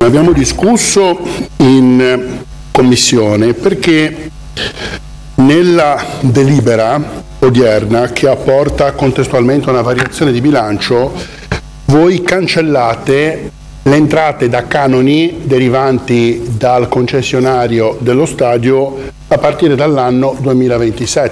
Abbiamo discusso in commissione perché nella delibera odierna, che apporta contestualmente una variazione di bilancio, voi cancellate le entrate da canoni derivanti dal concessionario dello stadio a partire dall'anno 2027.